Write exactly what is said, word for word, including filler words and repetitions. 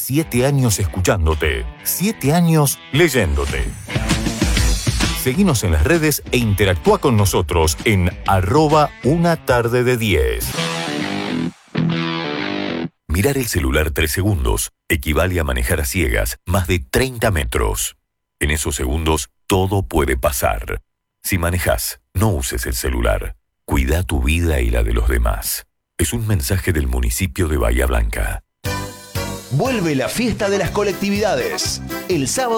siete años escuchándote, siete años leyéndote. Seguinos en las redes e interactúa con nosotros en arroba una tarde de diez. Mirar el celular tres segundos equivale a manejar a ciegas más de treinta metros. En esos segundos, todo puede pasar. Si manejás, no uses el celular. Cuida tu vida y la de los demás. Es un mensaje del municipio de Bahía Blanca. Vuelve la fiesta de las colectividades. El sábado